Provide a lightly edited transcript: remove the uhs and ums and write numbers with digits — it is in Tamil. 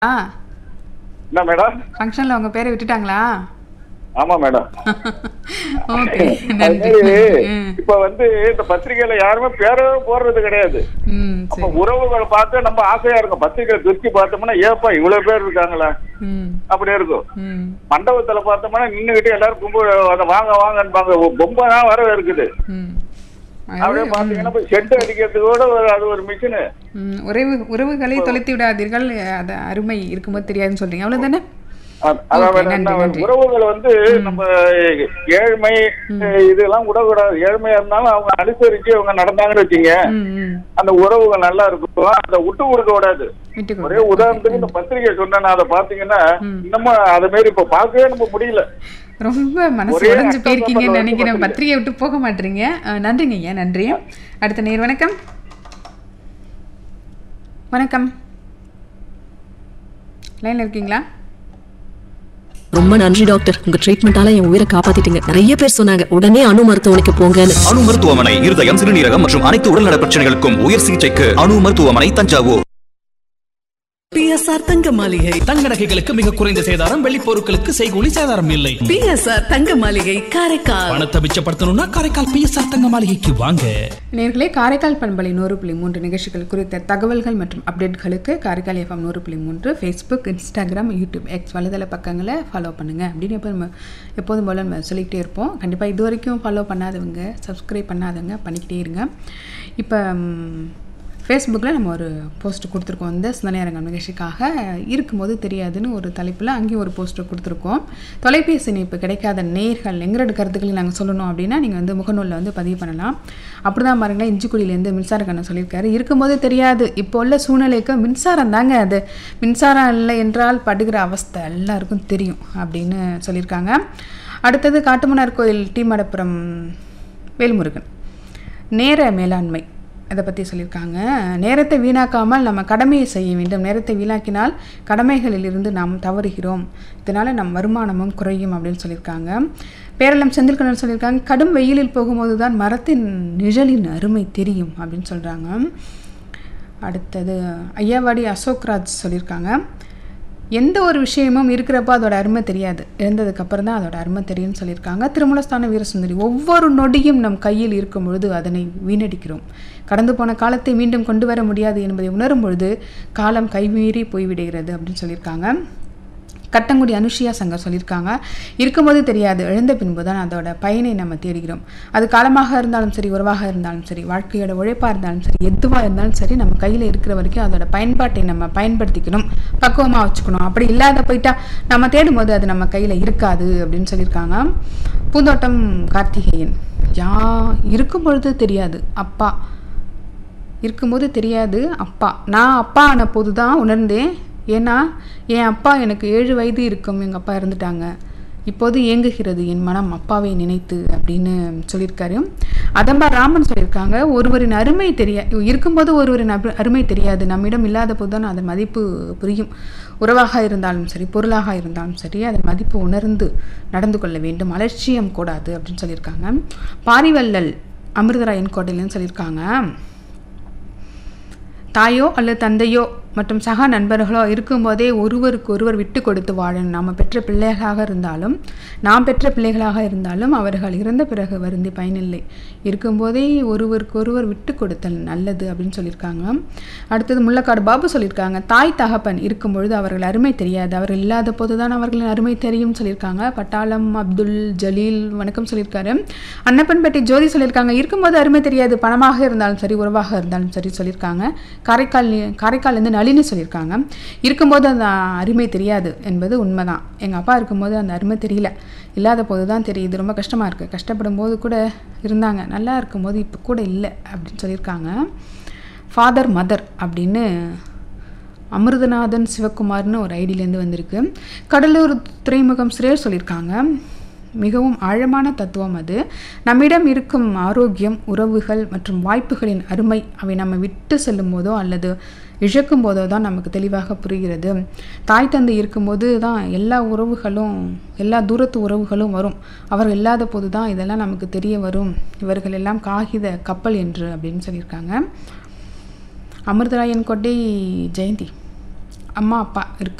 ஆ என்ன மேடம்? ஃபங்க்ஷனில் உங்கள் பேரை விட்டுட்டாங்களா? ஆமா மேடம். ஓகே, அது நன்றி. மாதிரி இப்ப இந்த பத்திரிகையில யாருமே பேரவே போடுறது கிடையாது. அப்ப சரி. உறவுகளை பார்த்து நம்ம ஆசையா இருக்கும். பத்திரிகை திருச்சி பார்த்தோம்னா ஏப்பா இவ்வளவு பேர் இருக்காங்களா ம் அப்படி இருக்கும். ம் மண்டபத்துல பார்த்தோம்னா நின்னுகிட்டு எல்லாரும் கும்பல் அதை வாங்க வாங்கன்பாங்க. பொம்மை தான் வர இருக்குது. ம் அப்படியே பாத்தீங்கன்னா ஷெட் அடிக்கிறதுக்கு கூட அது ஒரு மிஷினு. உறவுகளை தொலைத்து விடாதீர்கள், அது அருமை இருக்கும்போது தெரியாதுன்னு சொல்றீங்க, அவ்வளவுதானே? அதான் உறவுகள் நம்ம ஏழ்மை இதெல்லாம் விடக்கூடாது. ஏழ்மையா இருந்தாலும் அவங்க அனுசரிச்சு அவங்க நடந்தாங்கன்னு வச்சுங்க, அந்த உறவுகள் நல்லா இருக்கும். அதை விட்டு கொடுக்க கூடாது. ஒரே உதாரணத்துக்கு இந்த பத்திரிகை சொன்ன அதை பாத்தீங்கன்னா இன்னமும் அதை மாரி இப்ப பார்க்கவே நம்ம முடியல. ரொம்ப மனசு உடைஞ்சு போயிருக்கீங்கன்னு நினைக்கிறேன். பத்திரிகை விட்டு போக மாட்டீங்க. நன்றிங்க ஐயா, நன்றி. அடுத்த நேர் வணக்கம். வணக்கம், லைன்ல இருக்கீங்களா? ரொம்ப நன்றி டாக்டர், உங்க ட்ரீட்மெண்டால என் உயிரை காப்பாத்திட்டீங்க. நிறைய பேர் சொன்னாங்க உடனே அணு மருத்துவமனைக்கு போங்கன்னு. அணு மருத்துவமனை இருதயம், சிறுநீரகம் மற்றும் அனைத்து உடல்நல பிரச்சனைகளுக்கும் உயர் சிகிச்சைக்கு அணு மருத்துவமனை, தஞ்சாவூர். பிஎஸ்ஆர் தங்க மாளிகை. தங்க நகைகளுக்கு மிக குறைந்த சேதாரம், வெள்ளி பொருட்களுக்கு செய்கூலி சேதாரம் இல்லை. பிஎஸ்ஆர் தங்க மாளிகை, காரைக்கால். பணத்தை மிச்சப்படுத்தணும்னா காரைக்கால் பிஎஸ்ஆர் தங்க மாளிகைக்கு வாங்க. நேர்களே, காரைக்கால் பண்பலை 100.3 நிகழ்ச்சிகள் குறித்த தகவல்கள் மற்றும் அப்டேட்களுக்கு Karaikal FM 100.3 Facebook, Instagram, YouTube, X வலைதள பக்கங்களை ஃபாலோ பண்ணுங்க அப்படின்னு எப்போதும் போல நம்ம சொல்லிக்கிட்டே இருப்போம். கண்டிப்பாக இது வரைக்கும் ஃபாலோ பண்ணாதவங்க, சப்ஸ்கிரைப் பண்ணாதவங்க பண்ணிக்கிட்டே இருங்க. இப்போ ஃபேஸ்புக்கில் நம்ம ஒரு போஸ்ட் கொடுத்துருக்கோம். இந்த சிந்தனையரங்கம் நிகழ்ச்சிக்காக இருக்கும்போது தெரியாதுன்னு ஒரு தலைப்பில் அங்கேயும் ஒரு போஸ்டர் கொடுத்துருக்கோம். தொலைபேசி இணைப்பு கிடைக்காத நேர்கள் எங்களோட கருத்துக்களை நாங்கள் சொல்லணும் அப்படின்னா நீங்கள் முகநூலில் பதிவு பண்ணலாம். அப்படி தான் பாருங்களேன், இஞ்சிக்குடியிலேருந்து மின்சார கண்ணன் சொல்லியிருக்காரு. இருக்கும்போது தெரியாது, இப்போ உள்ள சூழ்நிலைக்கு மின்சாரம் தாங்க அது. மின்சாரம் இல்லை என்றால் படுகிற அவஸ்தை எல்லாருக்கும் தெரியும் அப்படின்னு சொல்லியிருக்காங்க. அடுத்தது காட்டுமன்னார் கோயில் டி மடப்புரம் வேல்முருகன் நேர மேலாண்மை அதை பற்றி சொல்லியிருக்காங்க. நேரத்தை வீணாக்காமல் நம்ம கடமையை செய்ய வேண்டும். நேரத்தை வீணாக்கினால் கடமைகளிலிருந்து நாம் தவறுகிறோம், இதனால் நம் வருமானமும் குறையும் அப்படின்னு சொல்லியிருக்காங்க. பேரளம் செந்தில்கண்ணன் சொல்லியிருக்காங்க, கடும் வெயிலில் போகும்போது தான் மரத்தின் நிழலின் அருமை தெரியும் அப்படின்னு சொல்கிறாங்க. அடுத்தது ஐயாவாடி அசோக்ராஜ் சொல்லியிருக்காங்க, எந்த ஒரு விஷயமும் இருக்கிறப்போ அதோட அருமை தெரியாது, இழந்ததுக்கப்புறம் தான் அதோட அருமை தெரியும்னு சொல்லியிருக்காங்க. திருமூலஸ்தான வீரசுந்தரி, ஒவ்வொரு நொடியும் நம் கையில் இருக்கும் பொழுது அதனை வீணடிக்கிறோம். கடந்து போன காலத்தை மீண்டும் கொண்டு வர முடியாது என்பதை உணரும் பொழுது காலம் கைமீறி போய்விடுகிறது அப்படின்னு சொல்லியிருக்காங்க. கட்டங்குடி அனுஷியா சங்கர் சொல்லியிருக்காங்க, இருக்கும்போது தெரியாது, எழுந்த பின்பு தான் அதோட பயனை நம்ம தேடுகிறோம். அது காலமாக இருந்தாலும் சரி, உறவாக இருந்தாலும் சரி, வாழ்க்கையோட உழைப்பாக இருந்தாலும் சரி, எதுவாக இருந்தாலும் சரி, நம்ம கையில் இருக்கிற வரைக்கும் அதோட பயன்பாட்டை நம்ம பயன்படுத்திக்கணும், பக்குவமாக வச்சுக்கணும். அப்படி இல்லாத போயிட்டா நம்ம தேடும் போது அது நம்ம கையில் இருக்காது அப்படின்னு சொல்லியிருக்காங்க. பூந்தோட்டம் கார்த்திகேயன், இருக்கும் பொழுது தெரியாது அப்பா, இருக்கும்போது தெரியாது அப்பா, நான் அப்பா ஆன போது தான் உணர்ந்தேன். ஏன்னா என் அப்பா எனக்கு 7 வயது இருக்கும், எங்கள் அப்பா இறந்துட்டாங்க, இப்போது ஏங்குகிறது என் மனம் அப்பாவை நினைத்து அப்படின்னு சொல்லியிருக்காரு. அதம்பா ராமன் சொல்லியிருக்காங்க, ஒருவரின் அருமை இருக்கும்போது ஒருவரின் அருமை தெரியாது, நம்மிடம் இல்லாத போது தான் அதன் மதிப்பு புரியும். உறவாக இருந்தாலும் சரி, பொருளாக இருந்தாலும் சரி, அதன் மதிப்பு உணர்ந்து நடந்து கொள்ள வேண்டும், அலட்சியம் கூடாது அப்படின்னு சொல்லியிருக்காங்க. பாரிவள்ளல் அமிர்தராயன் கோட்டையிலன்னு சொல்லியிருக்காங்க, தாயோ அல்லது தந்தையோ மற்றும் சக நண்பர்களோ இருக்கும்போதே ஒருவருக்கு ஒருவர் விட்டு கொடுத்து வாழணும். நாம் பெற்ற பிள்ளைகளாக இருந்தாலும், நாம் பெற்ற பிள்ளைகளாக இருந்தாலும் அவர்கள் இறந்த பிறகு வருந்தி பயனில்லை. இருக்கும்போதே ஒருவருக்கு ஒருவர் விட்டு கொடுத்தல் நல்லது அப்படின்னு சொல்லியிருக்காங்க. அடுத்தது முள்ளக்காடு பாபு சொல்லியிருக்காங்க, தாய் தகப்பன் இருக்கும் பொழுது அவர்கள் அருமை தெரியாது, அவர்கள் இல்லாத போது தான் அவர்களின் அருமை தெரியும் சொல்லியிருக்காங்க. பட்டாளம் அப்துல் ஜலீல் வணக்கம் சொல்லியிருக்காரு. அன்னப்பன்பட்டி ஜோதி சொல்லியிருக்காங்க, இருக்கும்போது அருமை தெரியாது, பணமாக இருந்தாலும் சரி, உறவாக இருந்தாலும் சரி சொல்லியிருக்காங்க. காரைக்கால்லேருந்து நளினி சொல்லியிருக்காங்க, இருக்கும்போது அந்த அருமை தெரியாது என்பது உண்மைதான். எங்கள் அப்பா இருக்கும்போது அந்த அருமை தெரியல, இல்லாத போது தான் தெரியுது, ரொம்ப கஷ்டமாக இருக்குது. கஷ்டப்படும் போது கூட இருந்தாங்க, நல்லா இருக்கும்போது இப்போ கூட இல்லை அப்படின்னு சொல்லியிருக்காங்க. ஃபாதர் மதர் அப்படின்னு அமிர்தநாதன் சிவகுமார்னு ஒரு ஐடியிலேருந்து வந்திருக்கு. கடலூர் துறைமுகம் சிறையர் சொல்லியிருக்காங்க, மிகவும் ஆழமான தத்துவம் அது. நம்மிடம் இருக்கும் ஆரோக்கியம், உறவுகள் மற்றும் வாய்ப்புகளின் அருமை அவை நம்ம விட்டு செல்லும் போதோ அல்லது இழக்கும் போதோ தான் நமக்கு தெளிவாக புரிகிறது. தாய் தந்தை இருக்கும்போது தான் எல்லா உறவுகளும், எல்லா தூரத்து உறவுகளும் வரும், அவர்கள் இல்லாத போது தான் இதெல்லாம் நமக்கு தெரிய வரும், இவர்கள் எல்லாம் காகித கப்பல் என்று அப்படின்னு சொல்லியிருக்காங்க. அமிர்தராயன் கோட்டை ஜெயந்தி, அம்மா அப்பா